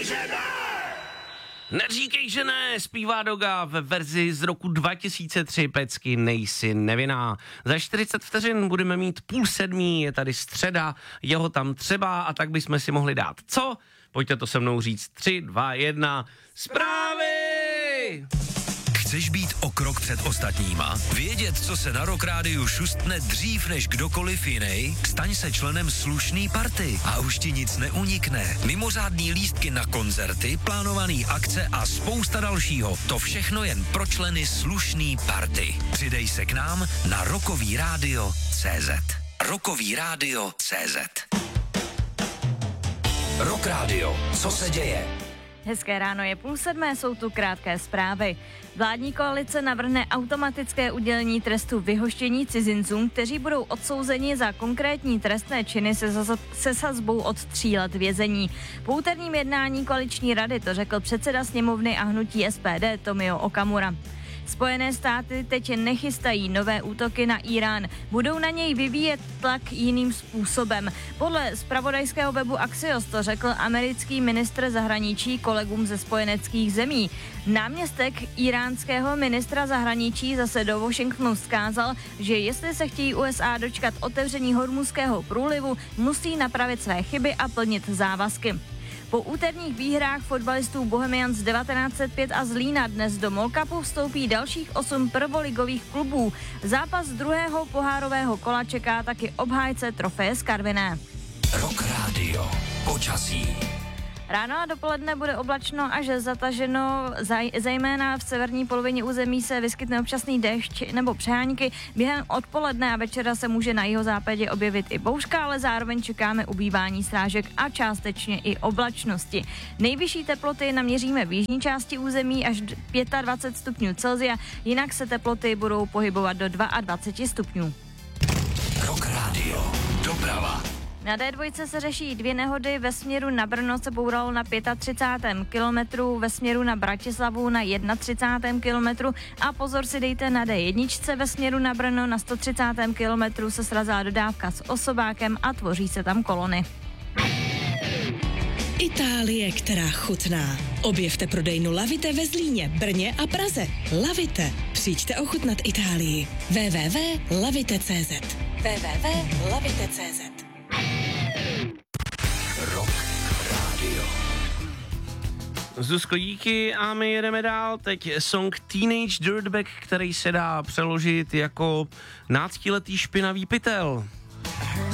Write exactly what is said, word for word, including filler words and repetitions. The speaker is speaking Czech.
že ne! Neříkej, že ne, zpívá Doga ve verzi z roku dva tisíce tři, pecky nejsi nevinná. Za čtyřicet vteřin budeme mít půl sedmí, je tady středa, jeho tam třeba a tak bychom si mohli dát. Co? Pojďte to se mnou říct. Tři, dva, jedna, zprávy! Chceš být o krok před ostatníma? Vědět, co se na Rock Rádiu šustne dřív než kdokoliv jiný? Staň se členem slušný party a už ti nic neunikne. Mimořádný lístky na koncerty, plánovaný akce a spousta dalšího. To všechno jen pro členy slušný party. Přidej se k nám na Rockový rádio tečka cé zet. Rockový rádio tečka cé zet. Rock Rádio. Co se děje? Hezké ráno, je půl sedmé, jsou tu krátké zprávy. Vládní koalice navrhne automatické udělení trestu vyhoštění cizincům, kteří budou odsouzeni za konkrétní trestné činy se, zaz- se sazbou od tří let vězení. Po úterním jednání koaliční rady to řekl předseda sněmovny a hnutí es pé dé Tomio Okamura. Spojené státy teď nechystají nové útoky na Irán. Budou na něj vyvíjet tlak jiným způsobem. Podle zpravodajského webu Axios to řekl americký ministr zahraničí kolegům ze spojeneckých zemí. Náměstek iránského ministra zahraničí zase do Washingtonu vzkázal, že jestli se chtějí U S A dočkat otevření Hormuzského průlivu, musí napravit své chyby a plnit závazky. Po úterních výhrách fotbalistů Bohemians devatenáct set pět a Zlína dnes do MOL Cupu vstoupí dalších osm prvoligových klubů. Zápas druhého pohárového kola čeká taky obhájce trofeje z Karviné. Rock Rádio. Počasí. Ráno a dopoledne bude oblačno až zataženo, zaj, zejména v severní polovině území se vyskytne občasný déšť nebo přehánky. Během odpoledne a večera se může na jihozápadě objevit i bouřka, ale zároveň čekáme ubývání srážek a částečně i oblačnosti. Nejvyšší teploty naměříme v jižní části území až dvacet pět stupňů Celsia, jinak se teploty budou pohybovat do dvacet dva stupňů. Rock Rádio. Doprava. Na dé dva se řeší dvě nehody, ve směru na Brno se bouralo na třicátém pátém kilometru, ve směru na Bratislavu na třicátém prvním kilometru a pozor si dejte na dé jedna ve směru na Brno na sto třicátém kilometru se srazila dodávka s osobákem a tvoří se tam kolony. Itálie, která chutná. Objevte prodejnu Lavite ve Zlíně, Brně a Praze. Lavite. Přijďte ochutnat Itálii. w w w tečka lavite tečka cé zet w w w tečka lavite tečka cé zet. Rock Rádio. Zuzko, díky a my jedeme dál. Teď song Teenage Dirtbag, který se dá přeložit jako náctiletý špinavý pytel.